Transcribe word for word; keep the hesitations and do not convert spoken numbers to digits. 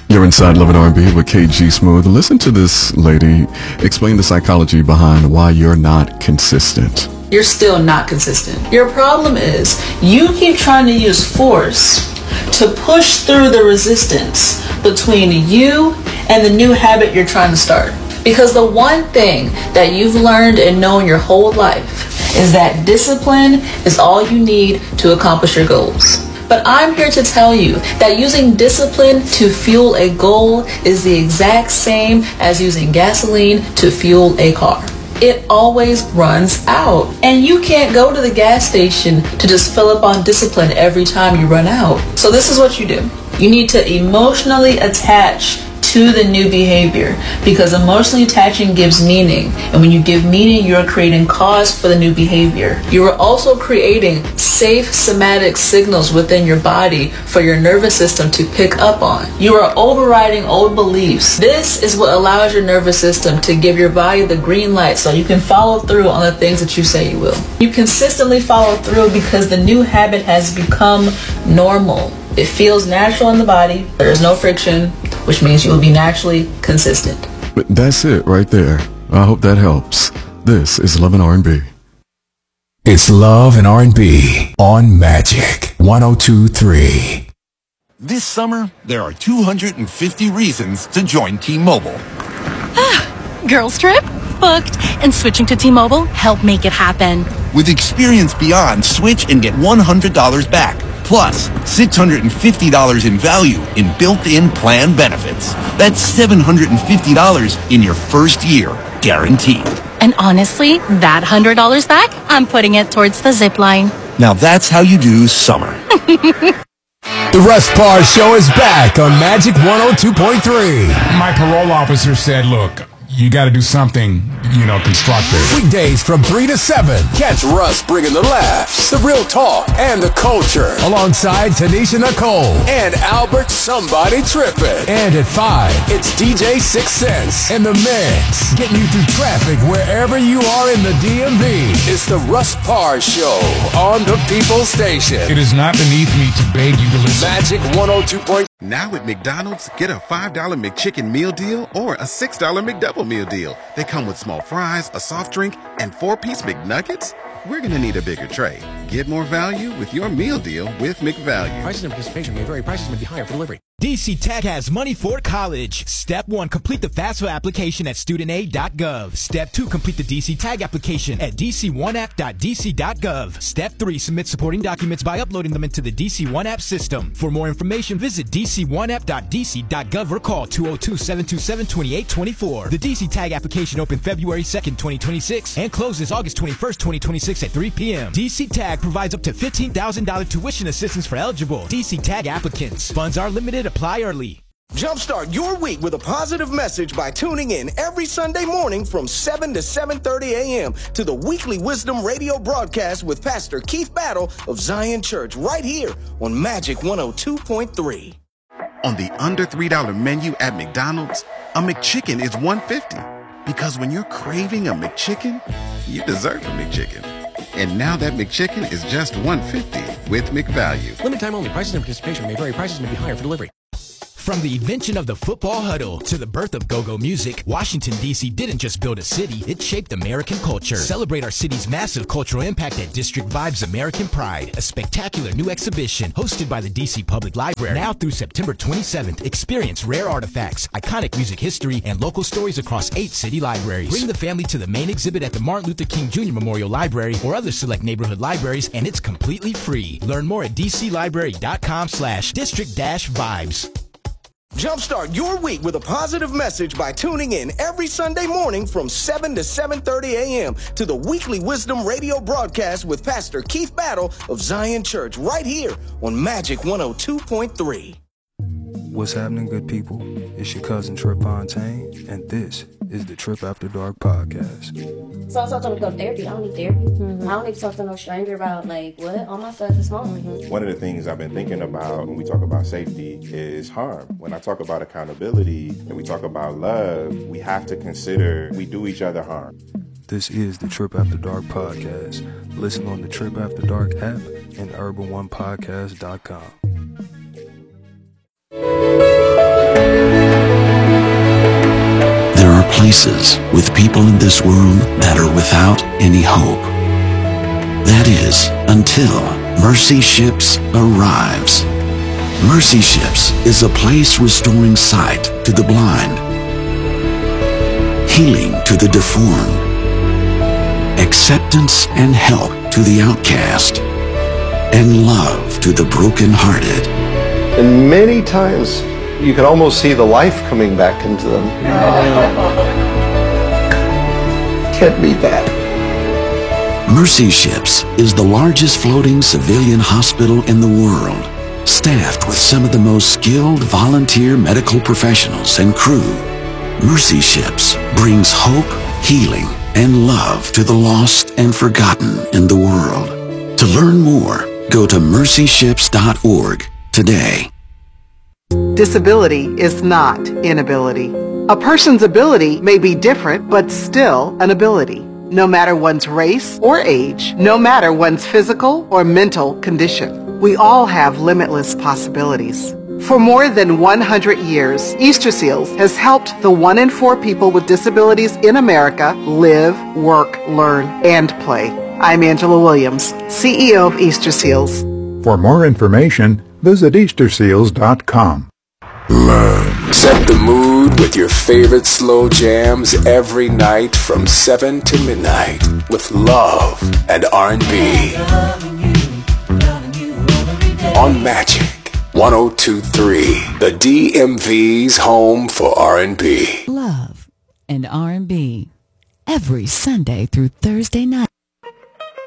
You're inside Love and R and B with K G Smooth. Listen to this lady explain the psychology behind why you're not consistent. You're still not consistent. Your problem is you keep trying to use force to push through the resistance between you and the new habit you're trying to start. Because the one thing that you've learned and known your whole life is that discipline is all you need to accomplish your goals. But I'm here to tell you that using discipline to fuel a goal is the exact same as using gasoline to fuel a car. It always runs out. And you can't go to the gas station to just fill up on discipline every time you run out. So this is what you do. You need to emotionally attach to the new behavior, because emotionally attaching gives meaning, and when you give meaning, you're creating cause for the new behavior. You are also creating safe somatic signals within your body for your nervous system to pick up on. You are overriding old beliefs. This is what allows your nervous system to give your body the green light so you can follow through on the things that you say you will. You consistently follow through because the new habit has become normal. It feels natural in the body. There is no friction, which means you will be naturally consistent. But that's it right there. I hope that helps. This is Love and R and B. It's Love and R and B on Magic one oh two point three. This summer, there are two hundred fifty reasons to join T-Mobile. Girls trip? Booked. And switching to T-Mobile helped make it happen. With Experience Beyond, switch and get one hundred dollars back. Plus, six hundred fifty dollars in value in built-in plan benefits. That's seven hundred fifty dollars in your first year, guaranteed. And honestly, that one hundred dollars back, I'm putting it towards the zip line. Now that's how you do summer. The Russ Parr Show is back on Magic one oh two point three. My parole officer said, look, you got to do something, you know, constructive. Weekdays from three to seven. Catch Russ bringing the laughs, the real talk, and the culture. Alongside Tanisha Nicole and Albert Somebody Trippin'. And at five, it's D J Six Sense in the mix. Getting you through traffic wherever you are in the D M V. It's the Russ Parr Show on the People Station. It is not beneath me to beg you to listen. Magic one oh two point three. Now at McDonald's, get a five dollar McChicken meal deal or a six dollar McDouble meal deal. They come with small fries, a soft drink, and four-piece McNuggets. We're going to need a bigger tray. Get more value with your meal deal with McValue. Prices and participation may vary. Prices may be higher for delivery. D C Tech has money for college. Step one, complete the FAFSA application at student aid dot gov. Step two, complete the D C Tag application at d c one app dot d c dot gov. Step three, submit supporting documents by uploading them into the D C one app system. For more information, visit d c one app dot d c dot gov or call two oh two, seven two seven, two eight two four. The D C Tag application opened February second, twenty twenty-six and closes August twenty-first, twenty twenty-six at three p.m. D C Tag provides up to fifteen thousand dollars tuition assistance for eligible D C Tag applicants. Funds are limited. Apply early. Jumpstart your week with a positive message by tuning in every Sunday morning from seven to seven thirty a.m. to the weekly Wisdom Radio broadcast with Pastor Keith Battle of Zion Church right here on Magic one oh two point three. On the under three dollar menu at McDonald's, a McChicken is one dollar fifty. Because when you're craving a McChicken, you deserve a McChicken. And now that McChicken is just one dollar fifty with McValue. Limited time only. Prices and participation may vary. Prices may be higher for delivery. From the invention of the football huddle to the birth of go-go music, Washington, D C didn't just build a city, it shaped American culture. Celebrate our city's massive cultural impact at District Vibes American Pride, a spectacular new exhibition hosted by the D C Public Library. Now through September twenty-seventh, experience rare artifacts, iconic music history, and local stories across eight city libraries. Bring the family to the main exhibit at the Martin Luther King Junior Memorial Library or other select neighborhood libraries, and it's completely free. Learn more at d c library dot com slash district dash vibes. Jumpstart your week with a positive message by tuning in every Sunday morning from seven to seven thirty a.m. to the weekly Wisdom Radio broadcast with Pastor Keith Battle of Zion Church right here on Magic one oh two point three. What's happening, good people? It's your cousin Trip Fontaine, and this is the Trip After Dark podcast. So I was talking about therapy. I don't need therapy. Mm-hmm. I don't need to talk to no stranger about, like, what? All my stuff is small. Mm-hmm. One of the things I've been thinking about when we talk about safety is harm. When I talk about accountability and we talk about love, we have to consider we do each other harm. This is the Trip After Dark podcast. Listen on the Trip After Dark app and urban one podcast dot com. places with people in this world that are without any hope. That is, until Mercy Ships arrives. Mercy Ships is a place restoring sight to the blind, healing to the deformed, acceptance and help to the outcast, and love to the brokenhearted. And many times you can almost see the life coming back into them. Can't beat that. Mercy Ships is the largest floating civilian hospital in the world, staffed with some of the most skilled volunteer medical professionals and crew. Mercy Ships brings hope, healing, and love to the lost and forgotten in the world. To learn more, go to mercy ships dot org today. Disability is not inability. A person's ability may be different, but still an ability, no matter one's race or age, no matter one's physical or mental condition. We all have limitless possibilities. For more than one hundred years, Easter Seals has helped the one in four people with disabilities in America live, work, learn, and play. I'm Angela Williams, C E O of Easter Seals. For more information, visit easter seals dot com. Love. Set the mood with your favorite slow jams every night from seven to midnight with Love and R and B. On Magic one oh two point three, the D M V's home for R and B. Love and R and B every Sunday through Thursday night.